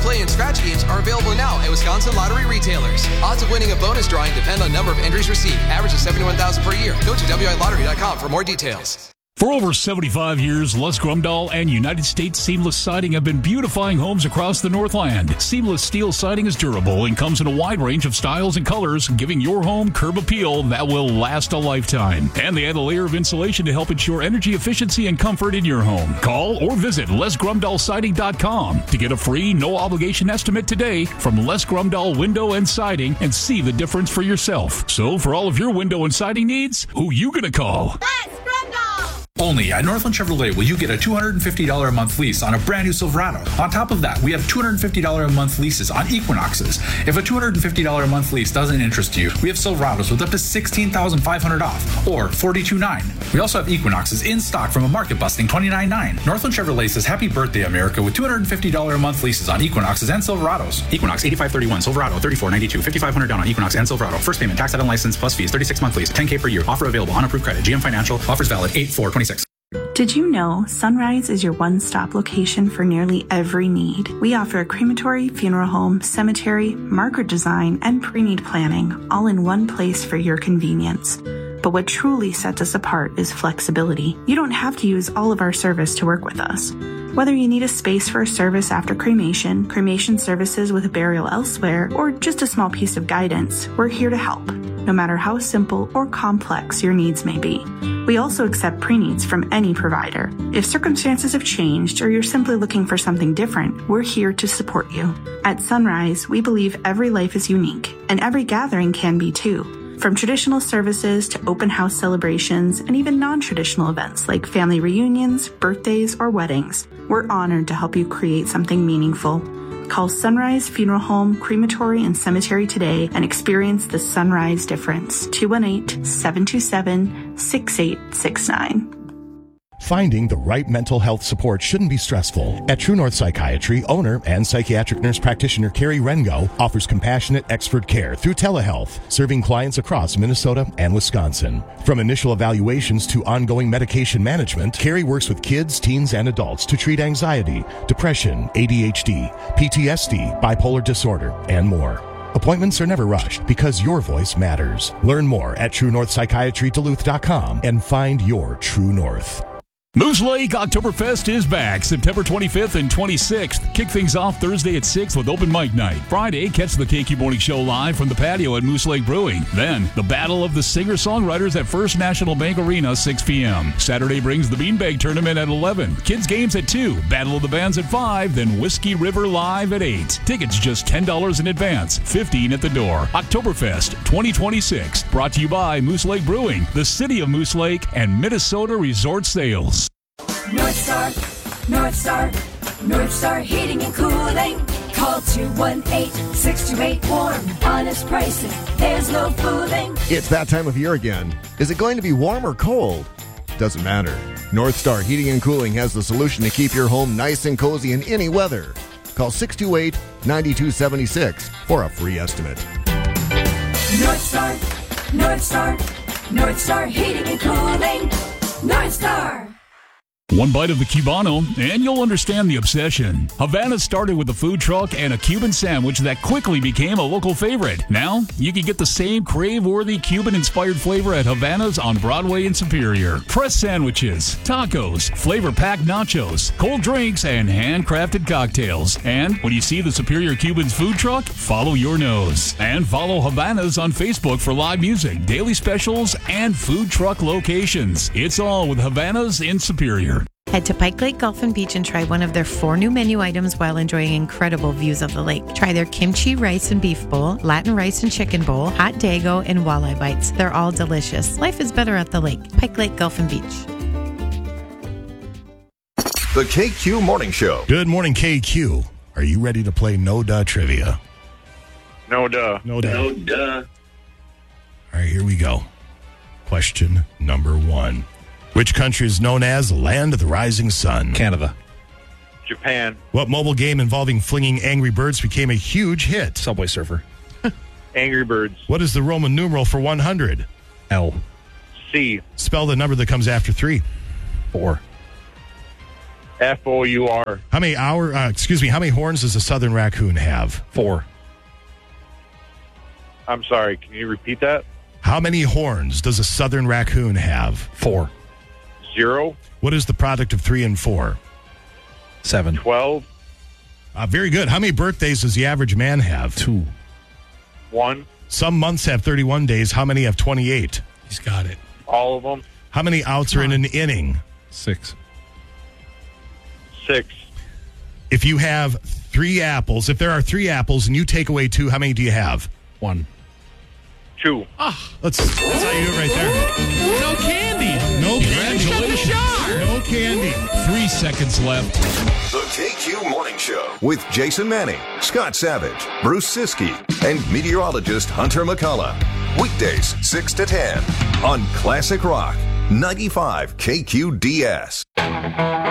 play, and scratch games are available now at Wisconsin Lottery retailers. Odds of winning a bonus drawing depend on number of entries received. Average is 71,000 per year. Go to WILottery.com for more details. For over 75 years, Les Grumdahl and United States Seamless Siding have been beautifying homes across the Northland. Seamless steel siding is durable and comes in a wide range of styles and colors, giving your home curb appeal that will last a lifetime. And they add a layer of insulation to help ensure energy efficiency and comfort in your home. Call or visit LesGrumdahlSiding.com to get a free, no-obligation estimate today from Les Grumdahl Window and Siding and see the difference for yourself. So for all of your window and siding needs, who you gonna call? Les Grumdahl! Only at Northland Chevrolet will you get a $250 a month lease on a brand new Silverado. On top of that, we have $250 a month leases on Equinoxes. If a $250 a month lease doesn't interest you, we have Silverados with up to $16,500 off, or $42,900. We also have Equinoxes in stock from a market-busting $29,900. Northland Chevrolet says happy birthday, America, with $250 a month leases on Equinoxes and Silverados. Equinox 8531, Silverado 3492, $5,500 down on Equinox and Silverado. First payment, tax add-on license plus fees, 36 month lease, $10K per year. Offer available on approved credit. GM Financial. Offers valid 8/4/26. Did you know Sunrise is your one-stop location for nearly every need? We offer a crematory, funeral home, cemetery, marker design, and pre-need planning, all in one place for your convenience. But what truly sets us apart is flexibility. You don't have to use all of our service to work with us. Whether you need a space for a service after cremation, cremation services with a burial elsewhere, or just a small piece of guidance, we're here to help, no matter how simple or complex your needs may be. We also accept pre-needs from any provider. If circumstances have changed or you're simply looking for something different, we're here to support you. At Sunrise, we believe every life is unique, and every gathering can be too. From traditional services to open house celebrations and even non-traditional events like family reunions, birthdays, or weddings, we're honored to help you create something meaningful. Call Sunrise Funeral Home, Crematory, and Cemetery today and experience the Sunrise difference. 218-727-6869. Finding the right mental health support shouldn't be stressful. At True North Psychiatry, owner and psychiatric nurse practitioner Carrie Rengo offers compassionate expert care through telehealth, serving clients across Minnesota and Wisconsin. From initial evaluations to ongoing medication management, Carrie works with kids, teens, and adults to treat anxiety, depression, ADHD, PTSD, bipolar disorder, and more. Appointments are never rushed because your voice matters. Learn more at TrueNorthPsychiatryDuluth.com and find your true north. Moose Lake Oktoberfest is back September 25th and 26th. Kick things off Thursday at 6 with open mic night. Friday, catch the KQ Morning Show live from the patio at Moose Lake Brewing. Then, the Battle of the Singer-Songwriters at First National Bank Arena, 6 p.m. Saturday brings the Beanbag Tournament at 11. Kids Games at 2. Battle of the Bands at 5. Then Whiskey River Live at 8. Tickets just $10 in advance, $15 at the door. Oktoberfest 2026. Brought to you by Moose Lake Brewing, the City of Moose Lake, and Minnesota Resort Sales. North Star, North Star, North Star Heating and Cooling. Call 218-628-WARM. Honest pricing, there's no fooling. It's that time of year again. Is it going to be warm or cold? Doesn't matter. North Star Heating and Cooling has the solution to keep your home nice and cozy in any weather. Call 628-9276 for a free estimate. North Star, North Star, North Star Heating and Cooling. North Star. One bite of the Cubano, and you'll understand the obsession. Havana started with a food truck and a Cuban sandwich that quickly became a local favorite. Now, you can get the same crave-worthy Cuban-inspired flavor at Havana's on Broadway in Superior. Press sandwiches, tacos, flavor-packed nachos, cold drinks, and handcrafted cocktails. And when you see the Superior Cuban's food truck, follow your nose. And follow Havana's on Facebook for live music, daily specials, and food truck locations. It's all with Havana's in Superior. Head to Pike Lake Golf and Beach and try one of their 4 new menu items while enjoying incredible views of the lake. Try their kimchi rice and beef bowl, Latin rice and chicken bowl, hot dago, and walleye bites. They're all delicious. Life is better at the lake. Pike Lake Golf and Beach. The KQ Morning Show. Good morning, KQ. Are you ready to play No Duh Trivia? No duh. No duh. No duh. All right, here we go. Question number 1. Which country is known as the Land of the Rising Sun? Canada. Japan. What mobile game involving flinging angry birds became a huge hit? Subway Surfer. Angry Birds. What is the Roman numeral for 100? L. C. Spell the number that comes after 3. 4. Four. How many how many horns does a southern raccoon have? 4. I'm sorry, can you repeat that? How many horns does a southern raccoon have? 4. 0. What is the product of 3 and 4? 7. 12. Very good. How many birthdays does the average man have? 2. 1. Some months have 31 days. How many have 28? He's got it. All of them. How many outs are in an inning? 6. 6. If you have 3 apples, if there are 3 apples and you take away 2, how many do you have? 1. 2. That's how you do it right there. No candy. No Congratulations. candy. No candy. 3 seconds left. The KQ Morning Show with Jason Manning, Scott Savage, Bruce Siskey, and meteorologist Hunter McCullough. Weekdays 6 to 10 on Classic Rock 95 KQDS.